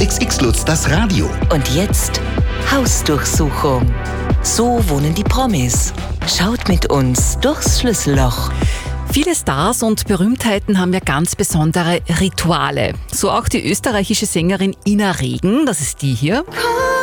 XXX Lutz, das Radio. Und jetzt Hausdurchsuchung. So wohnen die Promis. Schaut mit uns durchs Schlüsselloch. Viele Stars und Berühmtheiten haben ja ganz besondere Rituale. So auch die österreichische Sängerin Ina Regen, das ist die hier.